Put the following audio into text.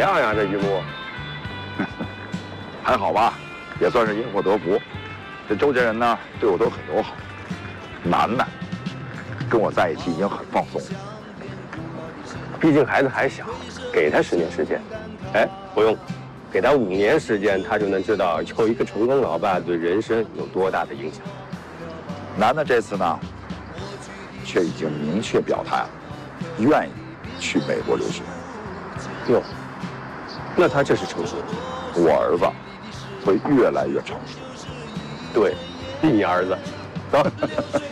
样呀？这一幕还好吧，也算是因祸得福。这周家人呢，对我都很友好。楠楠跟我在一起已经很放松了。 毕竟孩子还小，给他10年时间。哎，不用，给他5年时间，他就能知道有一个成功老爸对人生有多大的影响。 楠楠这次呢，却已经明确表态了，愿意去美国留学。 哟，那他这是成熟。 我儿子会越来越成熟。 对，你儿子，走。